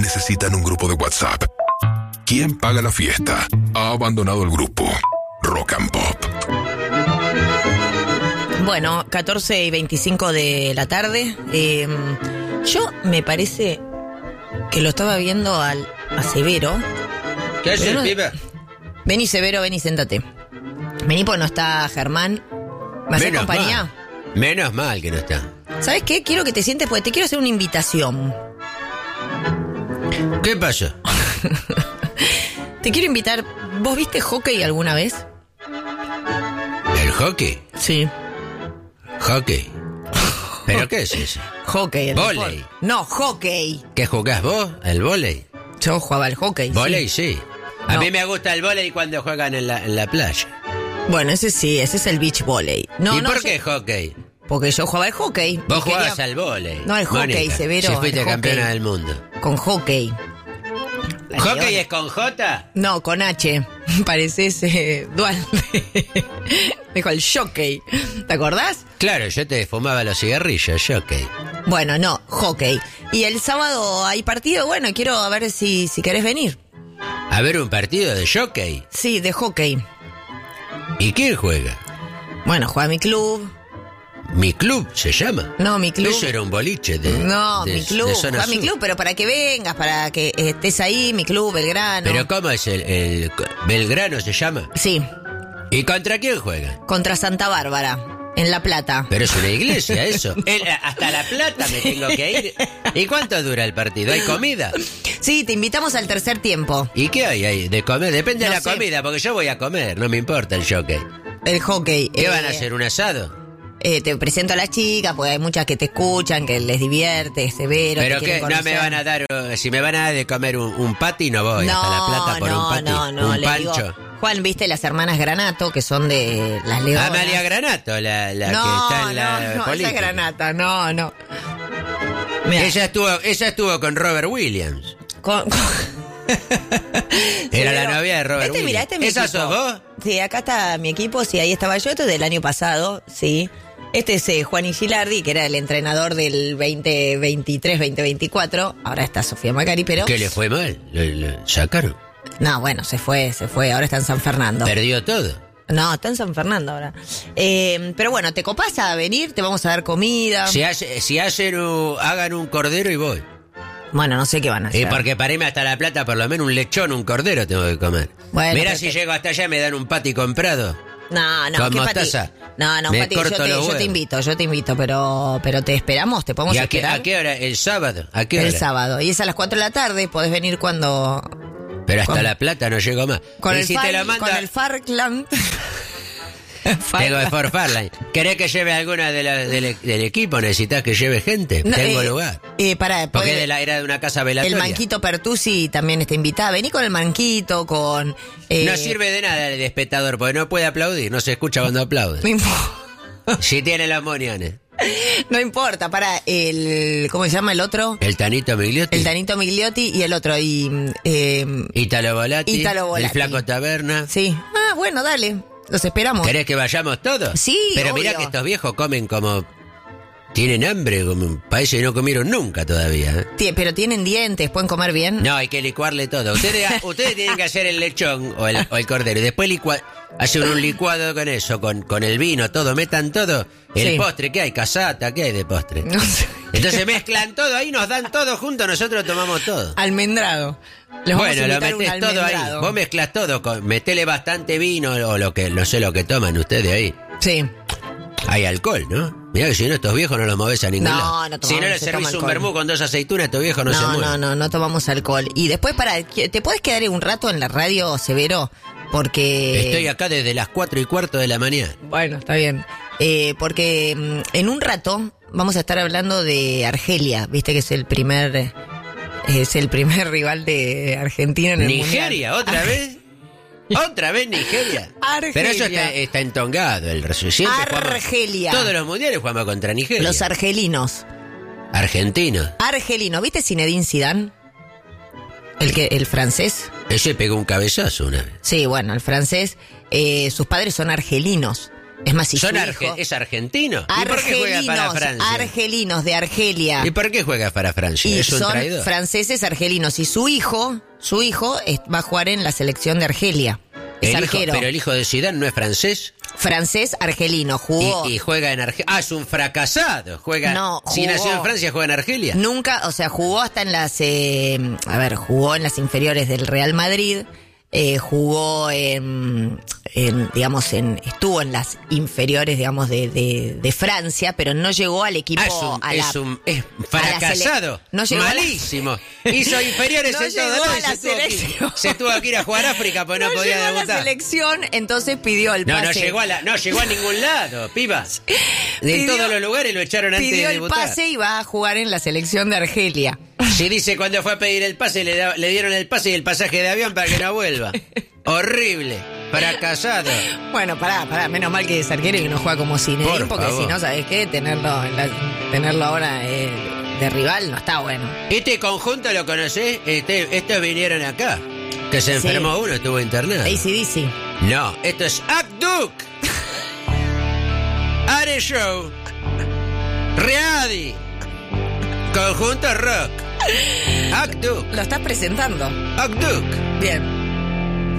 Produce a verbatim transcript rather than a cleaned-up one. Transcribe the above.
Necesitan un grupo de WhatsApp. ¿Quién paga la fiesta? Ha abandonado el grupo. Rock and Pop. Bueno, catorce y veinticinco de la tarde. Eh, yo me parece que lo estaba viendo al, a Severo. ¿Qué hace el no, pibe? Vení, Severo, vení, sentate. Vení, pues no está Germán. ¿Me haces compañía? Mal. Menos mal que no está. ¿Sabes qué? Quiero que te sientes porque te quiero hacer una invitación. ¿Qué pasó? Te quiero invitar. ¿Vos viste hockey alguna vez? ¿El hockey? Sí. ¿Hockey? ¿Pero qué es eso? Hockey. El ¿Vóley? deporte. No, hockey. ¿Qué jugás vos? ¿El vóley? Yo jugaba al hockey. ¿Vóley? Sí. Sí. A No. mí me gusta el vóley cuando juegan en la, en la playa. Bueno, ese sí, ese es el beach volley. No, ¿Y no, por yo- qué hockey? Porque yo jugaba al hockey. Vos y quería- jugabas al vóley. No, al hockey, Mónica, Severo, Si fuiste al campeona hockey. del mundo. Con hockey. La ¿Hockey leona. es con J? No, con H. Pareces eh, Dualde. Dijo el jockey. ¿Te acordás? Claro, yo te fumaba los cigarrillos, jockey. Bueno, no, hockey. Y el sábado hay partido. Bueno, quiero a ver si, si querés venir. A ver un partido de jockey. Sí, de hockey. ¿Y quién juega? Bueno, juega mi club. ¿Mi club se llama? No, mi club. Eso era un boliche de No, de- mi club. de zona Juega mi sur. club, pero para que vengas, para que estés ahí, mi club, Belgrano. ¿Pero cómo es el, el Belgrano se llama? Sí, ¿Y contra quién juega? contra Santa Bárbara, en La Plata. Pero es una iglesia eso. El- hasta La Plata me tengo que ir. ¿Y cuánto dura el partido? ¿Hay comida? Sí, te invitamos al tercer tiempo. ¿Y qué hay ahí de comer? Depende No de la sé. comida, porque yo voy a comer, no me importa el jockey. El hockey. ¿Qué eh, van a hacer? ¿Un asado? eh, te presento a las chicas, porque hay muchas que te escuchan, que les divierte, Severo. ¿Pero te qué? quieren ¿No me conocer. van a dar, uh, si me van a dar de comer un, un patty, no voy hasta La Plata por no, un patty? No, no, un le pancho. digo, Juan, ¿viste las hermanas Granato, que son de las Leonas? Amalia Granato, la, la no, que está en la no, no, política. esa es Granata, no, no. Mirá, Ella estuvo, ella estuvo con Robert Williams. con- con- Era Sí, la pero novia de Robert este, Williams. mirá, este es mi ¿Esa equipo. sos vos? Sí, acá está mi equipo, sí, ahí estaba yo, esto es del año pasado, sí. Este es eh, Juan Gilardi, que era el entrenador del veinte veintitrés veinte veinticuatro. Ahora está Sofía Macari, pero... ¿Qué le fue mal? ¿Lo, lo sacaron? No, bueno, se fue, se fue, ahora está en San Fernando. Perdió todo. No, está en San Fernando ahora. Eh, pero bueno, ¿te copás a venir? Te vamos a dar comida. Si, hace- si hacen un- hagan un cordero y voy. Bueno, no sé qué van a hacer. Y porque para irme hasta La Plata, por lo menos un lechón, un cordero tengo que comer. Bueno, Mirá pero si te- llego hasta allá me dan un patty comprado. No, no, ¿Con ¿qué mostaza? pati? No, no, Me Pati, yo corto te, los yo te huevos. invito, yo te invito, pero pero te esperamos, te podemos ¿Y a qué, esperar a qué hora? ¿El sábado? ¿A qué hora? el sábado. Y es a las cuatro de la tarde, podés venir cuando... Pero hasta con- La Plata no llego más. Con, y el, si far, te lo manda, con el Farkland. tengo de For Farline. ¿Querés que lleve alguna de la- del, del equipo? ¿Necesitas que lleve gente? No, tengo eh, lugar. Eh, pará, Porque podés- de la, era de una casa el velatoria. Manquito Pertusi también está invitada. Vení con el Manquito, con... eh, No sirve de nada el espectador, porque no puede aplaudir, no se escucha cuando aplaude. No impo- Si tiene los moniones. no importa, para el... ¿Cómo se llama el otro? El Tanito Migliotti. El Danito Migliotti y el otro. Y, eh, Italo Volati. Italo Volati. El Flaco Taberna. sí. Ah, bueno, dale. Los esperamos. ¿Querés que vayamos todos? Sí, Pero mirá obvio. que estos viejos comen como... Tienen hambre, como parece que no comieron nunca todavía. ¿eh? Tie- Pero tienen dientes, pueden comer bien. No, hay que licuarle todo. Ustedes, ustedes tienen que hacer el lechón o el, o el cordero. Y después licua- hacen un licuado con eso, con, con el vino, todo. Metan todo. El Sí. postre, ¿qué hay? Casata, ¿qué hay de postre? No sé. Entonces mezclan todo ahí, nos dan todo juntos, nosotros tomamos todo. Almendrado. Les vamos Bueno, a lo invitar un metés todo ahí. almendrado. Vos mezclas todo, con, metele bastante vino o lo que, no sé lo que toman ustedes ahí. Sí. Hay alcohol, ¿no? Mirá que si no, estos viejos no los moves a ningún No, lado. no tomamos, Si no le se servís toma un alcohol. vermú con dos aceitunas, estos viejos no, se No, mueven. no, no, no tomamos alcohol. Y después, para, ¿te puedes quedar un rato en la radio, Severo? Porque... Estoy acá desde las cuatro y cuarto de la mañana. Bueno, está bien. Eh, porque mm, en un rato vamos a estar hablando de Argelia. Viste que es el primer... eh, Es el primer rival de Argentina en el ¿Nigeria? Mundial. ¿Otra vez? ¿Otra vez Nigeria? Argelia. Pero eso está, está entongado. El siempre jugamos- Argelia. Todos los mundiales jugamos contra Nigeria. Los argelinos. Argentinos. Argelinos. ¿Viste Zinedine Zidane? El que, el francés. Ese pegó un cabezazo una vez. Sí, bueno, el francés. Eh, sus padres son argelinos. Es más, si Son su arge- hijo... ¿Es argentino? ¿Y por qué juega para Argelinos, Francia? argelinos de Argelia. ¿Y por qué juega para Francia? Y ¿Es un son traidor? franceses argelinos. Y su hijo, su hijo es- va a jugar en la selección de Argelia. Es El hijo- arquero. pero el hijo de Zidane no es francés. Francés argelino. Jugó. Y, y juega en Argelia. Ah, es un fracasado. Juega. No, Si jugó. nació en Francia, juega en Argelia. Nunca, o sea, jugó hasta en las, eh, a ver, jugó en las inferiores del Real Madrid, eh, jugó en, en, digamos, en, estuvo en las inferiores, digamos, de, de, de Francia, pero no llegó al equipo, Ah, es un, a la, es un es a la fracasado. sele- no llegó a la- Malísimo. Hizo inferiores No en todo llegó lado a y la se tuvo, que ir, selección. se tuvo que ir a jugar a África porque no, no podía llegó a la debutar. selección, entonces pidió el No, pase. no llegó a la, no llegó a ningún lado, piba. De Pidió- todos los lugares lo echaron antes Pidió de el debutar. pase y va a jugar en la selección de Argelia. Si dice cuando fue a pedir el pase, le, da- le dieron el pase y el pasaje de avión para que no vuelva. Horrible. Fracasado. Bueno, pará, pará, menos mal que es arquero y que no juega como Zinedine, Por porque favor. si no, ¿sabes qué? Tenerlo, en la- tenerlo ahora eh, de rival no está bueno. Este conjunto lo conocés, este, estos vinieron acá. Que se Sí. enfermó uno, estuvo internado. A C D C. No, esto es Akduk. Are Show. Readi. Conjunto rock. Akduk. Lo estás presentando. Akduk. Bien.